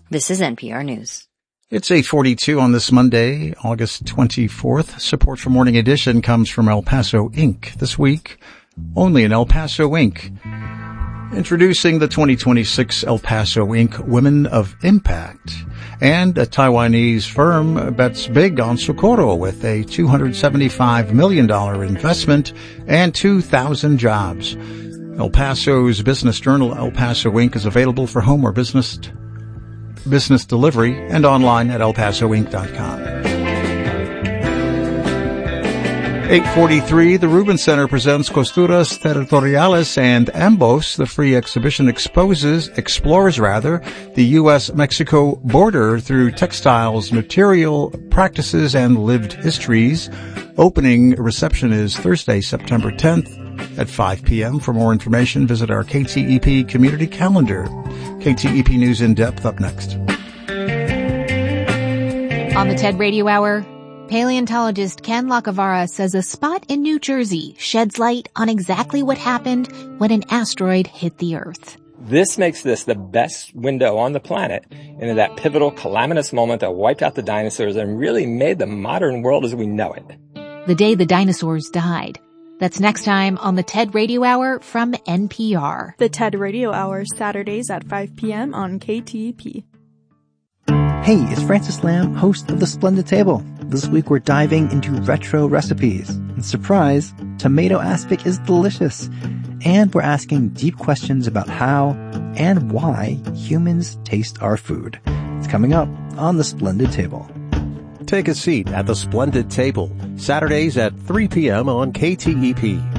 This is NPR News. It's 8:42 on this Monday, August 24th. Support for Morning Edition comes from El Paso Inc. This week, only in El Paso Inc. Introducing the 2026 El Paso Inc. Women of Impact. And a Taiwanese firm bets big on Socorro with a $275 million investment and 2,000 jobs. El Paso's business journal, El Paso Inc., is available for home or business delivery and online at elpasoinc.com. 8:43, the Rubin Center presents Costuras Territoriales and Ambos. The free exhibition explores the U.S.-Mexico border through textiles, material, practices, and lived histories. Opening reception is Thursday, September 10th at 5 p.m. For more information, visit our KTEP community calendar. KTEP News in Depth up next. On the TED Radio Hour, paleontologist Ken Lacavara says a spot in New Jersey sheds light on exactly what happened when an asteroid hit the Earth. This makes this the best window on the planet into that pivotal calamitous moment that wiped out the dinosaurs and really made the modern world as we know it. The day the dinosaurs died. That's next time on the TED Radio Hour from NPR. The TED Radio Hour, Saturdays at 5 p.m. on KTEP. Hey, it's Francis Lam, host of The Splendid Table. This week we're diving into retro recipes. And surprise, tomato aspic is delicious. And we're asking deep questions about how and why humans taste our food. It's coming up on The Splendid Table. Take a seat at The Splendid Table, Saturdays at 3 p.m. on KTEP.